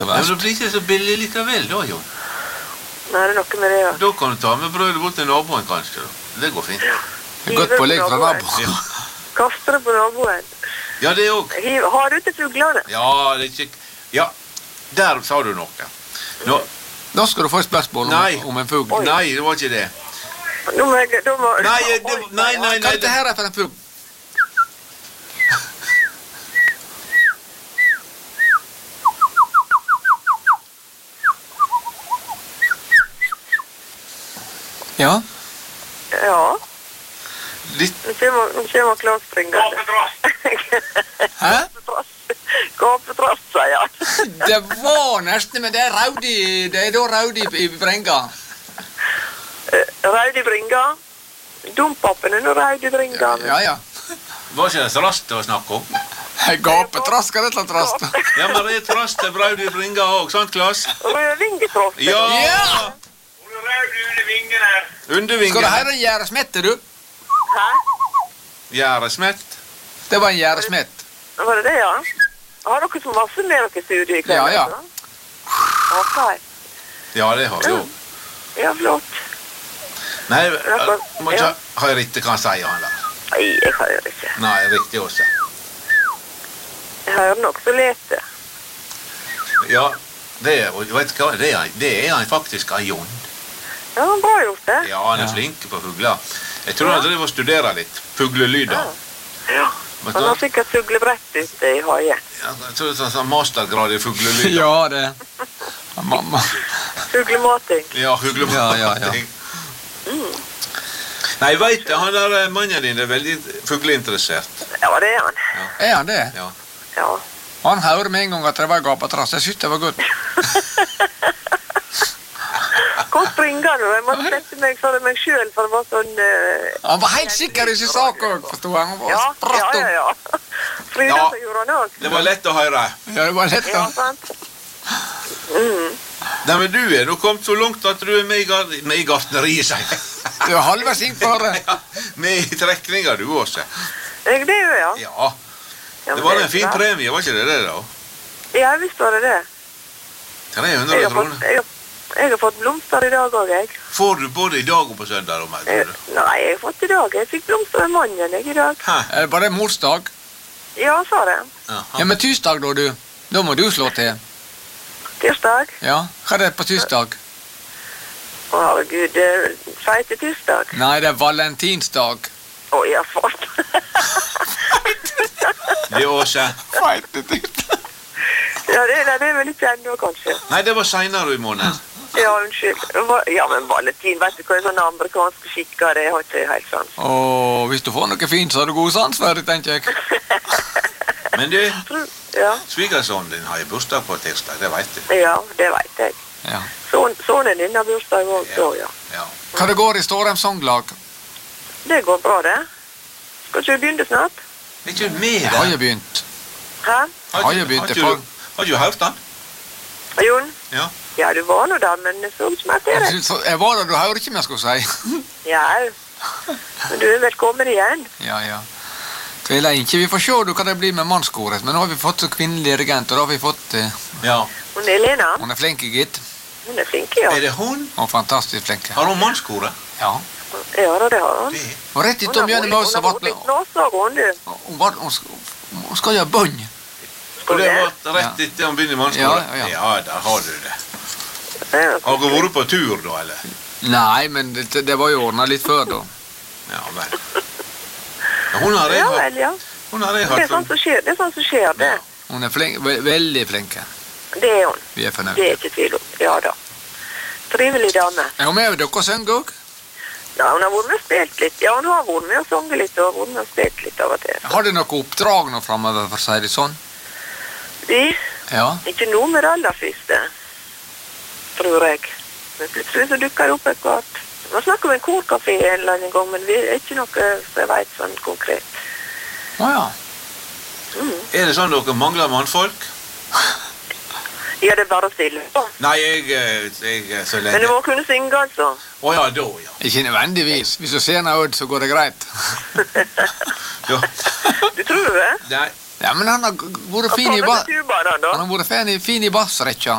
Men det blir ikke så billig likevel da, Jon. Nei, det noe med det, ja. Da kan du ta med brødet bort til naboen, kanskje. Det går fint. Det er godt pålegg fra naboen. Ja. Kaster det på naboen. Ja, det også. Har du til fuglene? Ja, det er ikke... Ja, der sa du noe. Nå... Da skal du få et spørsmål om en fugl. Nei, det var ikke det. Nei. Hva er dette her for en fugl? Ja? Ja. Litt... Nå kommer Klaus springende. Hæ? Gapetrass, sier han. Det var nesten, men det er da Raudi i Brenga. Raudi Bringa. Dompappen er nå Raudi Bringa. Ja. Var ikke det trast det var snakk om? Gapetrass, hva er dette trast? Ja, men det er trast til Raudi Bringa også, sant, Klaus? Rødvingetross. Ja! Raudi under vingen her. Undervingen. Skal du høre en gjæresmette, du? Hæ? Gjæresmett. Det var en gjæresmett. Var det det, ja? Har dere så masse med dere studier i kveld? Ja. Ok. Ja, det har vi jo. Ja, flott. Nei, må ikke høre etter hva han sier, han der. Nei, jeg hører ikke. Nei, riktig også. Jeg hører nok så lete. Ja, det er, vet du hva, det er han faktisk av Jon. Ja, bra gjort det. Ja, han er flink på fugler. Jeg tror han driver og studerer litt. Fuglelyder. Ja. Han har sikkert fuglebrett ute i haien. Ja, jeg tror det er sånn mastergrad i fuglelyder. Ja, det. Mamma. Fuglemating. Ja, fuglemating. Nei, vet du, han der mannen din er veldig fugleinteressert. Ja, det er han. Ja. Er han det? Ja. Han hører med en gang at det var gapetrass. Jeg synes det var godt. Kom springende, jeg måtte sette meg for meg selv, for det var sånn... Han var helt sikker i sin sak også, forstod han. Han var spratt opp. Ja. Frida så gjorde han også. Det var lett å høre. Ja, det var lett Ja, da. sant. Nei, men du er nå kommet så langt at du er med i gartneriet, sier jeg. Du er halvveis inn på det. Ja, med i trekninger du også. Jeg det jo, ja. Ja. Det var en fin premie, var ikke det da? Ja, visst var det det. 300 kroner. Jeg har fått blomster i dag også, jeg. Får du både i dag og på søndag, tror du? Nei, jeg har fått i dag. Jeg fikk blomster med mannen, jeg, i dag. Hæ? Var det morsdag? Ja, sa det. Ja, men tirsdag da, du. Da må du slå til. Tirsdag? Ja, hva er det på tirsdag? Herregud, feite tirsdag. Nei, det er valentinsdag. Jeg har fått. Det er også. Feite tirsdag. Ja, det er vel ikke ennå, kanskje. Nei, det var senere i måneden. Ja, unnskyld. Ja, men valentin, vet du hva er sånne amerikanske skikker, det har ikke helt sans. Hvis du får noe fint, så har du god sans for det, tenker jeg. Men du, Ja. svigersonen din har jo bursdag på tirsdag, det vet du. Ja, det vet jeg. Ja. Sonen din har bursdag også, ja. Ja. Hva det går i Storheim sanglag? Det går bra, det. Skal ikke vi begynne snart? Er ikke du med Jeg har det? jo begynt. Hæ? Har jo begynt i fag. Har du hørt den? Jon? Ja. Ja, du var nå der, men så smart er det. Jeg var der, du hører ikke mer, skal jeg si. Ja, men du er velkommen igjen. Ja. Tviler ikke. Vi får se hva det blir med mannskoret. Men nå har vi fått så kvinnelig dirigent, og da har vi fått... Ja. Hun er Lena. Hun er flink, gitt. Hun er flink, ja. Er det hun? Hun er fantastisk flink. Har hun mannskoret? Ja. Ja, det har hun. Det. Og rett etter om Jønne Møs Hun har vært litt nåsag, hun, du. Hun skal gjøre bønn. Og det har vært rett etter han begynner i mannskoret? Ja. Ja, der har du det. Har du vært på tur da, eller? Nei, men det var jo ordnet litt før da. Ja, vel. Ja, hun har jeg Ja hørt. vel, ja. Hun har jeg Det er hørt. sånn som skjer, det. Ja. Hun er flink, veldig flink. Det er hun. Vi er fornøyd. Det er ikke tvil om. Ja da. Trivelig dame. Er hun med dere og synger også? Ja, hun har vært med og spilt litt. Ja, hun har vært med og sunget litt, og vært med og spilt litt av og til. Har du noe oppdrag nå fremover, for å si det sånn? Vi? Ja. Ikke noe med det aller første, tror jeg. Men plutselig så dukker det opp et kvart. Man snakker om en korkafé en eller annen gang, men vi er ikke noe som jeg vet sånn konkret. Åja. Er det sånn dere mangler mannfolk? Ja, det er bare stille. Nei, jeg så Men lenge. du må kunne synge, altså. Åja, da, ja. Ikke nødvendigvis. Hvis du ser noe, så går det greit. Ja. Du tror det? Nei, Ja, men han har vært fin i tubaen, Han da. har vært fin i bassrekka.